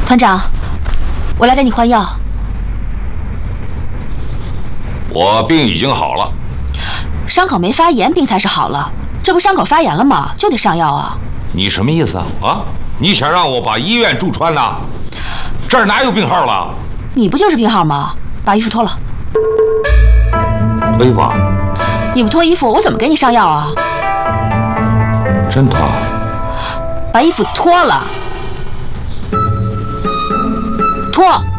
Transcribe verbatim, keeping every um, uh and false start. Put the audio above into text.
团长，我来给你换药。 我病已经好了， 伤口没发炎，病才是好了。这不伤口发炎了吗？就得上药啊。 你什么意思啊？啊，你想让我把医院住穿呐？这儿哪有病号了？ 你不就是病号吗？把衣服脱了。 脱衣服啊？ 你不脱衣服，我怎么给你上药啊？ 真脱？ 把衣服脱了，脱。